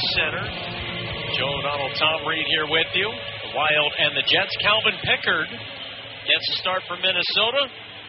center. Joe O'Donnell, Tom Reed here with you. The Wild and the Jets. Calvin Pickard gets a start for Minnesota.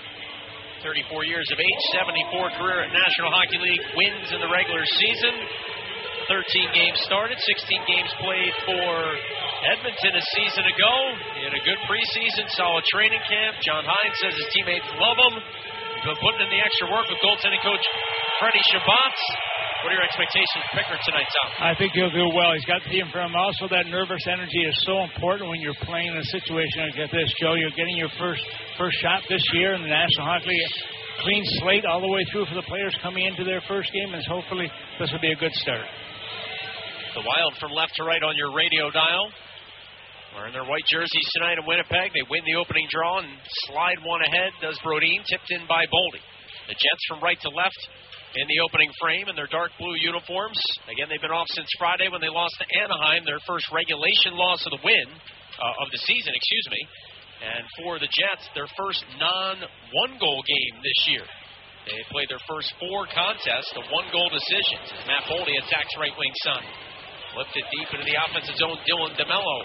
34 years of age, 74 career at National Hockey League, wins in the regular season. 13 games started, 16 games played for Edmonton a season ago. He had a good preseason, solid training camp. John Hines says his teammates love him. He's been putting in the extra work with goaltending coach Freddie Shabbatz. What are your expectations for Pickard tonight, Tom? I think he'll do well. He's got the team for him. Also, that nervous energy is so important when you're playing in a situation like this, Joe. You're getting your first shot this year in the National Hockey League. Clean slate all the way through for the players coming into their first game, and hopefully this will be a good start. The Wild from left to right on your radio dial. Wearing their white jerseys tonight in Winnipeg. They win the opening draw and slide one ahead. Does Brodin, tipped in by Boldy. The Jets from right to left in the opening frame in their dark blue uniforms. Again, they've been off since Friday when they lost to Anaheim, their first regulation loss of the season. And for the Jets, their first non-one-goal game this year. They played their first 4 contests, the one-goal decisions, as Matt Boldy attacks right wing side. Lifted deep into the offensive zone, Dylan DeMello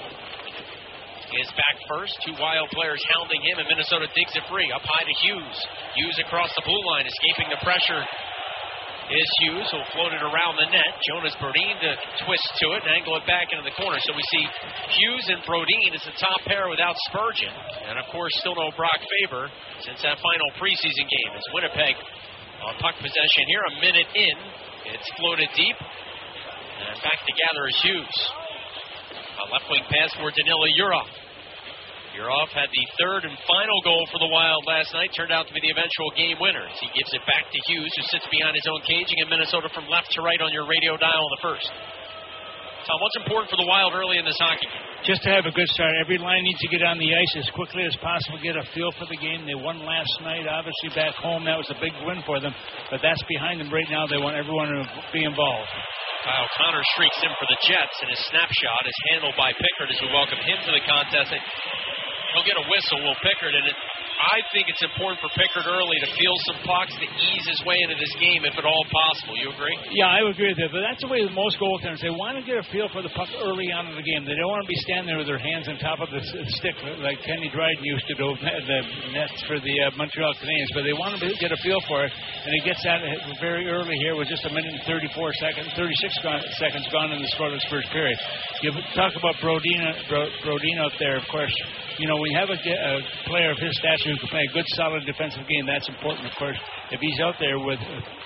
is back first. 2 Wild players hounding him, and Minnesota digs it free. Up high to Hughes. Hughes across the blue line, escaping the pressure is Hughes, who'll float it around the net. Jonas Brodin to twist to it and angle it back into the corner. So we see Hughes and Brodin as the top pair without Spurgeon. And, of course, still no Brock Faber since that final preseason game. As Winnipeg on puck possession here, a minute in. It's floated deep. And back to gather is Hughes. A left wing pass for Danila Yurov. Yurov had the third and final goal for the Wild last night. Turned out to be the eventual game winner. As he gives it back to Hughes, who sits behind his own caging in Minnesota from left to right on your radio dial in the first. Tom, what's important for the Wild early in this hockey game? Just to have a good start. Every line needs to get on the ice as quickly as possible, get a feel for the game. They won last night, obviously back home. That was a big win for them. But that's behind them right now. They want everyone to be involved. Kyle Connor streaks in for the Jets, and his snapshot is handled by Pickard as we welcome him to the contest. He'll get a whistle, Will Pickard, and I think it's important for Pickard early to feel some pucks to ease his way into this game if at all possible. You agree? Yeah, I would agree with that, but that's the way with most goaltenders. They want to get a feel for the puck early on in the game. They don't want to be standing there with their hands on top of the stick like Kenny Dryden used to do the nets for the Montreal Canadiens, but they want to get a feel for it, and he gets that very early here with just a minute and 36 seconds gone in the scoreless first period. You talk about Brodin out there, of course. You know, when you have a player of his stature who can play a good, solid defensive game, that's important, of course. If he's out there with...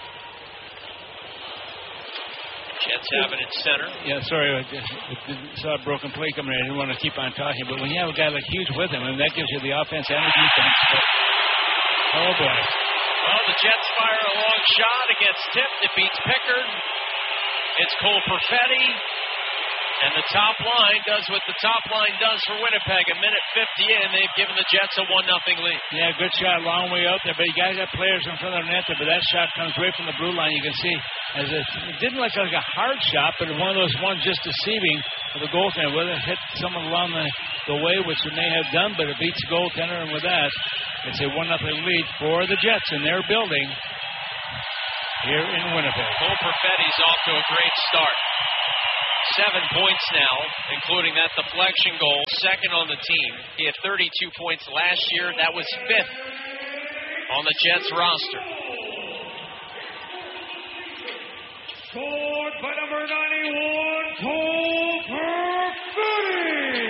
Jets have it at center. Yeah, sorry, I saw a broken play coming in. I didn't want to keep on talking, but when you have a guy like Hughes with him, and that gives you the offense and the defense. Oh, boy. Well, the Jets fire a long shot. It gets tipped. It beats Pickard. It's Cole Perfetti. And the top line does what the top line does for Winnipeg. A minute 50 in, they've given the Jets a 1-0 lead. Yeah, good shot, long way out there. But you guys got players in front of the net there, but that shot comes right from the blue line. You can see as it didn't look like a hard shot, but one of those ones just deceiving for the goaltender. Whether it hit someone along the way, which it may have done, but it beats the goaltender. And with that, it's a 1-0 lead for the Jets in their building here in Winnipeg. Cole Perfetti's off to a great start. 7 points now, including that deflection goal, second on the team. He had 32 points last year. That was 5th on the Jets roster. Scored by number 91, Cole Perfetti.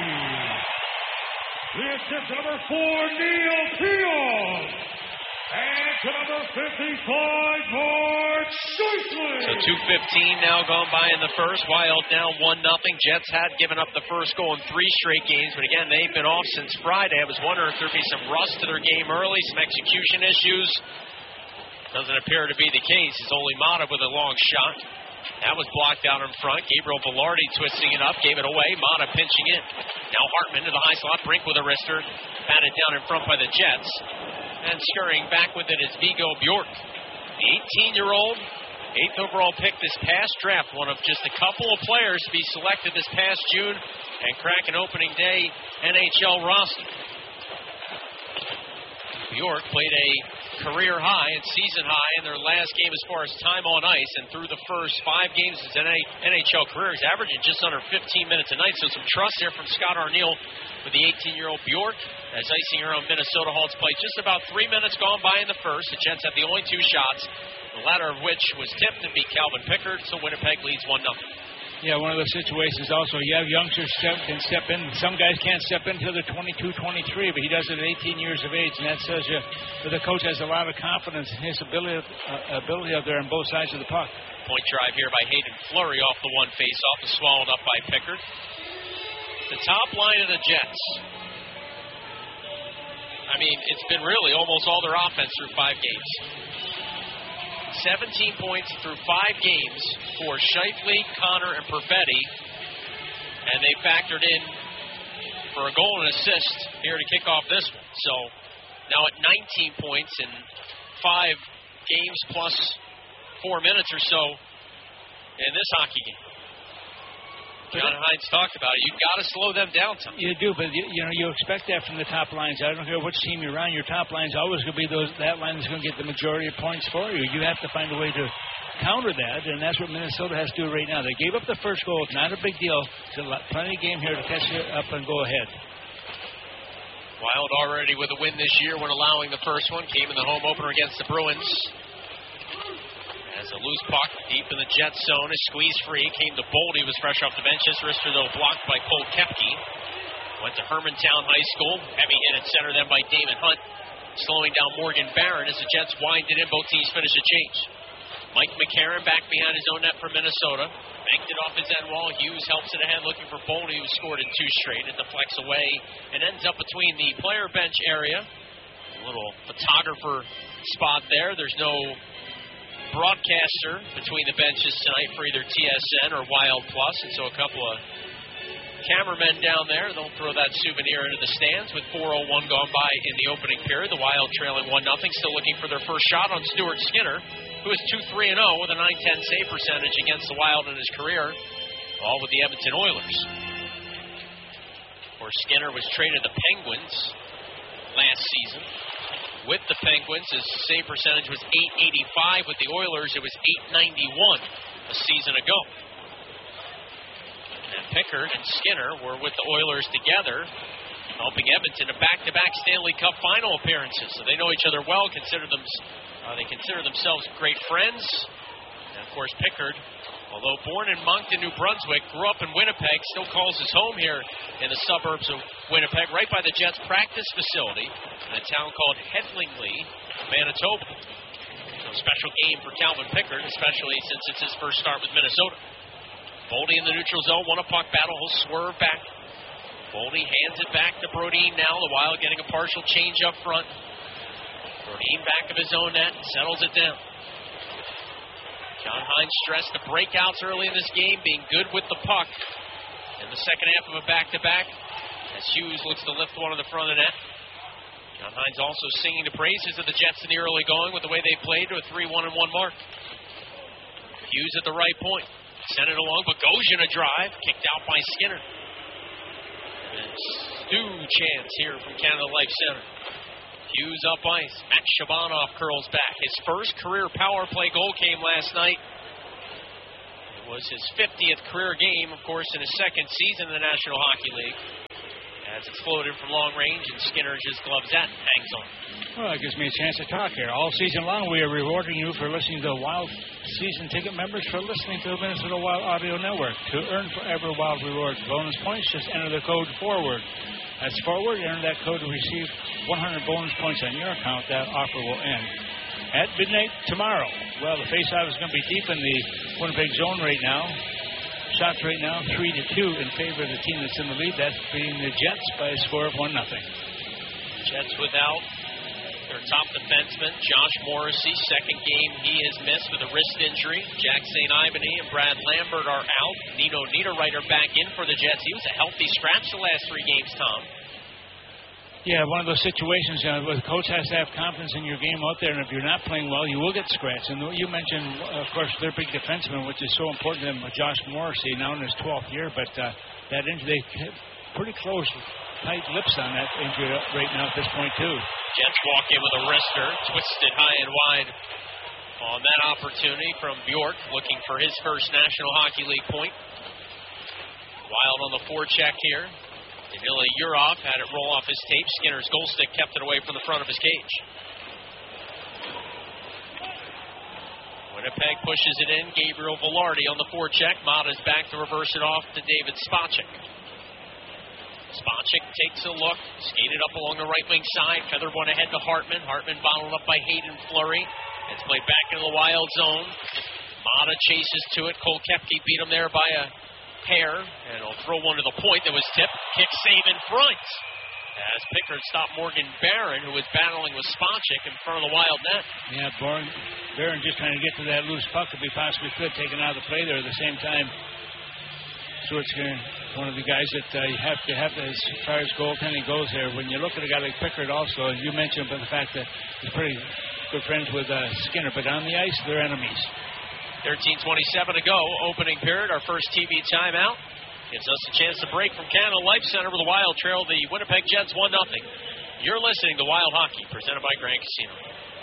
The assist number 4, Neil Pionk. And to number 55, Mark Scheifele. So 2:15 now gone by in the first. Wild now 1-0. Jets had given up the first goal in 3 straight games, but again, they've been off since Friday. I was wondering if there'd be some rust to their game early, some execution issues. Doesn't appear to be the case. It's only Mata with a long shot. That was blocked out in front. Gabriel Velarde twisting it up, gave it away. Mata pinching in. Now Hartman to the high slot. Brink with a wrister. Batted down in front by the Jets. And scurrying back with it is Viggo Bjork. The 18-year-old, 8th overall pick this past draft. One of just a couple of players to be selected this past June and crack an opening day NHL roster. Bjork played a career high and season high in their last game as far as time on ice, and through the first 5 games of his NHL career, he's averaging just under 15 minutes a night, so some trust there from Scott Arniel with the 18-year-old Bjork as icing around Minnesota Halls played just about 3 minutes gone by in the first. The Jets have the only 2 shots, the latter of which was tipped and beat Calvin Pickard, so Winnipeg leads 1-0. Yeah, one of those situations also, you have youngsters can step in. Some guys can't step in until they're 22, 23, but he does it at 18 years of age, and that says you that the coach has a lot of confidence in his ability out there on both sides of the puck. Point drive here by Hayden Fleury off the one face-off, is swallowed up by Pickard. The top line of the Jets. I mean, it's been really almost all their offense through 5 games. 17 points through 5 games for Scheifele, Connor, and Perfetti. And they factored in for a goal and assist here to kick off this one. So now at 19 points in 5 games plus 4 minutes or so in this hockey game. John Hines talked about it. You've got to slow them down, Tom. You do, but you expect that from the top lines. I don't care which team you're on. Your top line's always going to be that line that's going to get the majority of points for you. You have to find a way to counter that, and that's what Minnesota has to do right now. They gave up the first goal. It's not a big deal. There's plenty of game here to catch it up and go ahead. Wild already with a win this year when allowing the first one. Came in the home opener against the Bruins. As a loose puck deep in the Jets zone is squeezed free. Came to Boldy, was fresh off the bench. His wrister, though, blocked by Cole Koepke. Went to Hermantown High School. Heavy hit at center then by Damon Hunt. Slowing down Morgan Barron as the Jets wind it in. Both teams finish a change. Mike McCarron back behind his own net for Minnesota. Banked it off his end wall. Hughes helps it ahead looking for Boldy, who scored in 2 straight. It deflects away and ends up between the player bench area. A little photographer spot there. There's no broadcaster between the benches tonight for either TSN or Wild Plus, and so a couple of cameramen down there. They'll throw that souvenir into the stands with 4:01 gone by in the opening period. The Wild trailing 1-0, still looking for their first shot on Stuart Skinner, who is 2-3-0 with a .910 save percentage against the Wild in his career, all with the Edmonton Oilers. Of course, Skinner was traded to the Penguins last season. With the Penguins, his save percentage was .885. With the Oilers, it was .891 a season ago. And Pickard and Skinner were with the Oilers together, helping Edmonton to back-to-back Stanley Cup final appearances. So they know each other well, they consider themselves great friends. And, of course, Pickard, although born in Moncton, New Brunswick, grew up in Winnipeg, still calls his home here in the suburbs of Winnipeg, right by the Jets' practice facility in a town called Hedlingley, Manitoba. So a special game for Calvin Pickard, especially since it's his first start with Minnesota. Boldy in the neutral zone, won a puck battle, he'll swerve back. Boldy hands it back to Brodin now, the Wild getting a partial change up front. Brodin back of his own net, settles it down. John Hines stressed the breakouts early in this game, being good with the puck in the second half of a back-to-back, as Hughes looks to lift one in the front of the net. John Hines also singing the praises of the Jets in the early going with the way they played to a 3-1-1 mark. Hughes at the right point. Sent it along, Bogosian a drive, kicked out by Skinner. And Stu chance here from Canada Life Center. Hughes up ice. Matt Shabanov curls back. His first career power play goal came last night. It was his 50th career game, of course, in his second season in the National Hockey League. As it's floated from long range, and Skinner just gloves that and hangs on. Well, that gives me a chance to talk here. All season long, we are rewarding you for listening to Wild season ticket members for listening to the Minnesota Wild Audio Network. To earn forever Wild Rewards bonus points, just enter the code FORWARD. That's FORWARD. Enter that code to receive 100 bonus points on your account. That offer will end at midnight tomorrow. Well, the faceoff is going to be deep in the Winnipeg zone right now. Shots right now 3-2 in favor of the team that's in the lead. That's beating the Jets by a score of 1-0. Jets without their top defenseman, Josh Morrissey. Second game he has missed with a wrist injury. Jack St. Ibany and Brad Lambert are out. Nino Niederreiter back in for the Jets. He was a healthy scratch the last 3 games, Tom. Yeah, one of those situations where the coach has to have confidence in your game out there, and if you're not playing well, you will get scratched. And you mentioned, of course, their big defenseman, which is so important to them, Josh Morrissey, now in his 12th year, but that injury, they pretty close, tight lips on that injury right now at this point, too. Jets walk in with a wrister, twisted high and wide on that opportunity from Bjork, looking for his first National Hockey League point. Wild on the forecheck here. Ilya Yurov had it roll off his tape. Skinner's goal stick kept it away from the front of his cage. Winnipeg pushes it in. Gabriel Velarde on the forecheck. Mata's back to reverse it off to David Spacek. Spacek takes a look, skated up along the right wing side, feathered one ahead to Hartman. Hartman bottled up by Hayden Fleury. It's played back into the Wild zone. Mata chases to it. Cole Koepke beat him there by a hair, and he'll throw one to the point that was tipped. Kick save in front as Pickard stopped Morgan Barron, who was battling with Spacek in front of the Wild net. Yeah, Barron just trying to get to that loose puck if he possibly could, taken out of the play there at the same time. Stuart Skinner, one of the guys that you have to have as far as goaltending goes there. When you look at a guy like Pickard also, as you mentioned, but the fact that he's pretty good friends with Skinner, but on the ice, they're enemies. 13:27 to go, opening period, our first TV timeout. Gives us a chance to break from Canada Life Center with the Wild trail the Winnipeg Jets 1-0. You're listening to Wild Hockey, presented by Grand Casino.